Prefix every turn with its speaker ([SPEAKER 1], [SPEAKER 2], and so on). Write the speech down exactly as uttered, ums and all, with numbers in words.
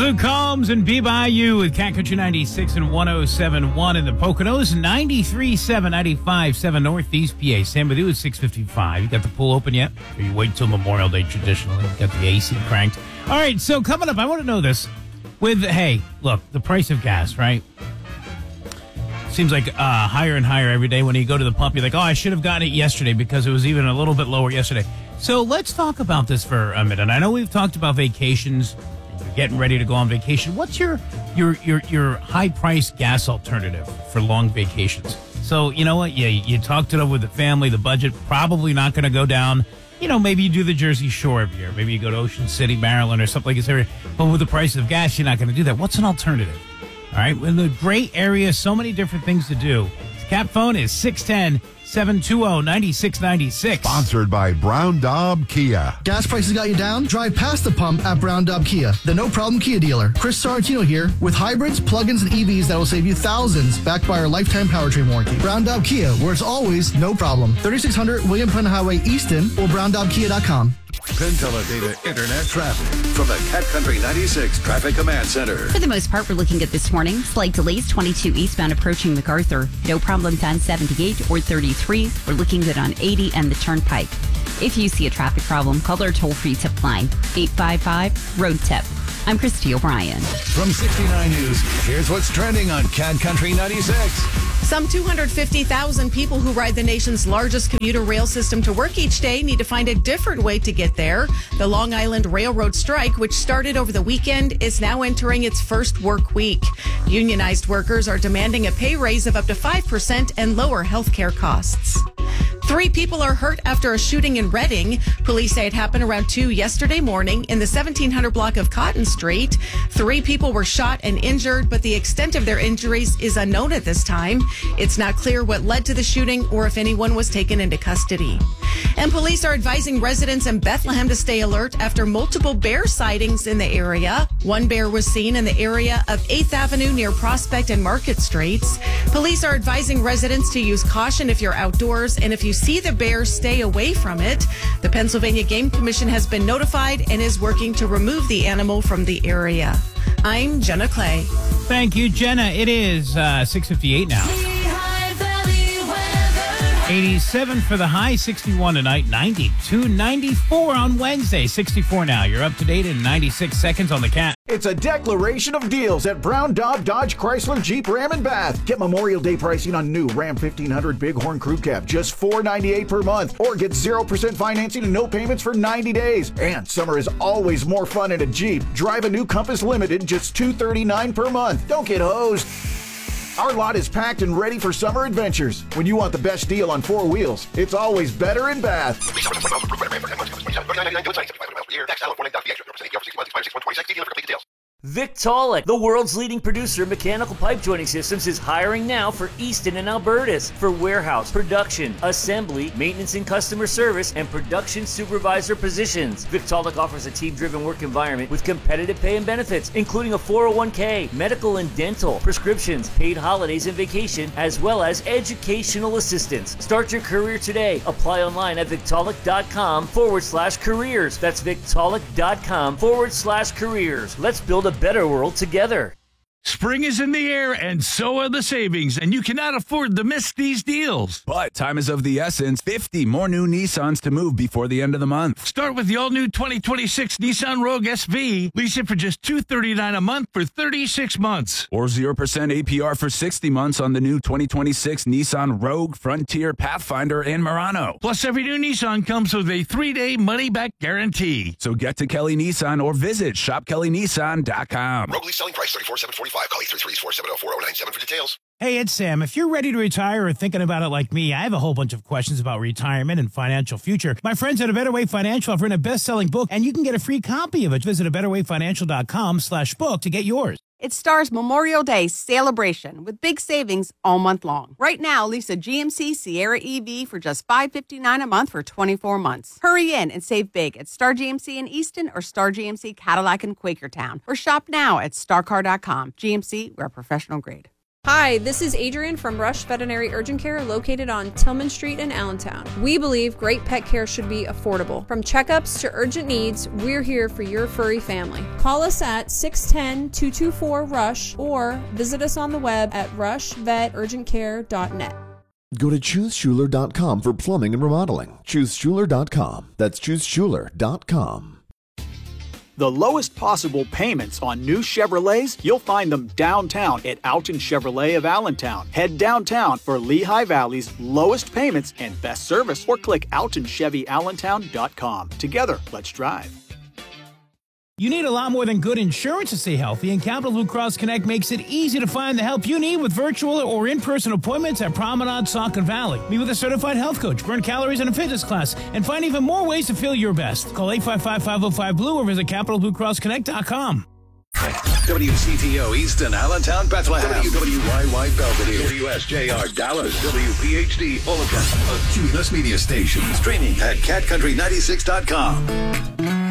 [SPEAKER 1] Luke Combs and Be By You with Cat Country ninety-six and one oh seven point one in the Poconos, ninety-three point seven, ninety-five point seven Northeast P A. Sam with you at six fifty-five. You got the pool open yet? Or you wait till Memorial Day traditionally? You got the A C cranked. All right, so coming up, I want to know this. With, hey, look, the price of gas, right? Seems like uh, higher and higher every day. When you go to the pump, you're like, oh, I should have gotten it yesterday because it was even a little bit lower yesterday. So let's talk about this for a minute. I know we've talked about vacations. You're getting ready to go on vacation. What's your your your your high price gas alternative for long vacations? So you know what? Yeah, you talked it over with the family. The budget probably not going to go down. You know, maybe you do the Jersey Shore every year. Maybe you go to Ocean City, Maryland, or something like this. But with the price of gas, you're not going to do that. What's an alternative? All right, in the gray area, so many different things to do. Cap phone is six one zero, seven two zero, nine six nine six.
[SPEAKER 2] Sponsored by Brown Daub Kia.
[SPEAKER 3] Gas prices got you down? Drive past the pump at Brown Daub Kia, the no-problem Kia dealer. Chris Sorrentino here with hybrids, plug-ins, and E Vs that will save you thousands backed by our lifetime powertrain warranty. Brown Daub Kia, where it's always no problem. thirty-six hundred William Penn Highway, Easton, or brown daub kia dot com.
[SPEAKER 2] Penn Data Internet traffic from the Cat Country ninety-six Traffic Command Center.
[SPEAKER 4] For the most part, we're looking at this morning. Slight delays, twenty-two eastbound approaching MacArthur. No problems on seventy-eight or thirty-three. We're looking good on eighty and the Turnpike. If you see a traffic problem, call our toll-free tip line, eight five five, road tip. I'm Christy O'Brien.
[SPEAKER 2] From sixty-nine News, here's what's trending on Cat Country ninety-six.
[SPEAKER 5] Some two hundred fifty thousand people who ride the nation's largest commuter rail system to work each day need to find a different way to get there. The Long Island Railroad strike, which started over the weekend, is now entering its first work week. Unionized workers are demanding a pay raise of up to five percent and lower health care costs. Three people are hurt after a shooting in Reading. Police say it happened around two yesterday morning in the seventeen hundred block of Cotton Street. Three people were shot and injured, but the extent of their injuries is unknown at this time. It's not clear what led to the shooting or if anyone was taken into custody. And police are advising residents in Bethlehem to stay alert after multiple bear sightings in the area. One bear was seen in the area of eighth Avenue near Prospect and Market Streets. Police are advising residents to use caution if you're outdoors, and if you see the bear, stay away from it. The Pennsylvania Game Commission has been notified and is working to remove the animal from the area. I'm Jenna Clay.
[SPEAKER 1] Thank you, Jenna. It is uh, six fifty-eight now. eighty-seven for the high, sixty-one tonight, ninety-two, ninety-four on Wednesday, sixty-four now. You're up to date in ninety-six seconds on the Cat.
[SPEAKER 6] It's a declaration of deals at Brown Daub Dodge Chrysler Jeep Ram and Bath. Get Memorial Day pricing on new Ram fifteen hundred Bighorn Crew Cab, just four hundred ninety-eight dollars per month, or get zero percent financing and no payments for ninety days. And summer is always more fun in a Jeep. Drive a new Compass Limited, just two hundred thirty-nine dollars per month. Don't get hosed. Our lot is packed and ready for summer adventures. When you want the best deal on four wheels, it's always better in Bath.
[SPEAKER 7] Victaulic, the world's leading producer of mechanical pipe joining systems, is hiring now for Easton and Albertus for warehouse, production, assembly, maintenance and customer service, and production supervisor positions. Victaulic offers a team-driven work environment with competitive pay and benefits, including a four oh one k, medical and dental, prescriptions, paid holidays and vacation, as well as educational assistance. Start your career today. Apply online at Victaulic.com forward slash careers. That's Victaulic.com forward slash careers. Let's build a better world together.
[SPEAKER 8] Spring is in the air, and so are the savings, and you cannot afford to miss these deals.
[SPEAKER 9] But time is of the essence. fifty more new Nissans to move before the end of the month.
[SPEAKER 8] Start with the all-new twenty twenty-six Nissan Rogue S V. Lease it for just two hundred thirty-nine dollars a month for thirty-six months.
[SPEAKER 9] Or zero percent A P R for sixty months on the new twenty twenty-six Nissan Rogue, Frontier, Pathfinder, and Murano.
[SPEAKER 8] Plus, every new Nissan comes with a three-day money-back guarantee.
[SPEAKER 9] So get to Kelly Nissan or visit shop kelly nissan dot com.
[SPEAKER 10] Rogue lease selling price thirty-four thousand seven hundred forty-five dollars. Call eight three three, four seven zero, four zero nine seven for details.
[SPEAKER 1] Hey, it's Sam. If you're ready to retire or thinking about it like me, I have a whole bunch of questions about retirement and financial future. My friends at A Better Way Financial have written a best-selling book, and you can get a free copy of it. Visit a better way financial dot com slash book to get yours.
[SPEAKER 11] It stars Memorial Day celebration with big savings all month long. Right now, lease a G M C Sierra E V for just five hundred fifty-nine dollars a month for twenty-four months. Hurry in and save big at Star G M C in Easton or Star G M C Cadillac in Quakertown. Or shop now at star car dot com. G M C, we're professional grade.
[SPEAKER 12] Hi, this is Adrian from Rush Veterinary Urgent Care located on Tillman Street in Allentown. We believe great pet care should be affordable. From checkups to urgent needs, we're here for your furry family. Call us at six one zero, two two four, RUSH or visit us on the web at rush vet urgent care dot net.
[SPEAKER 13] Go to choose schuler dot com for plumbing and remodeling. choose schuler dot com. That's choose schuler dot com.
[SPEAKER 14] The lowest possible payments on new Chevrolets, you'll find them downtown at Alton Chevrolet of Allentown. Head downtown for Lehigh Valley's lowest payments and best service, or click alton chevy allentown dot com. Together, let's drive.
[SPEAKER 1] You need a lot more than good insurance to stay healthy, and Capital Blue Cross Connect makes it easy to find the help you need with virtual or in-person appointments at Promenade, Saucon Valley. Meet with a certified health coach, burn calories in a fitness class, and find even more ways to feel your best. Call eight five five, five oh five, BLUE or visit capital blue cross connect dot com.
[SPEAKER 2] W C T O Easton, Allentown, Bethlehem. W W Y Y Belvedere. W S J R Dallas. W P H D Oakland. A Cumulus Media Station. Streaming at cat country ninety-six dot com.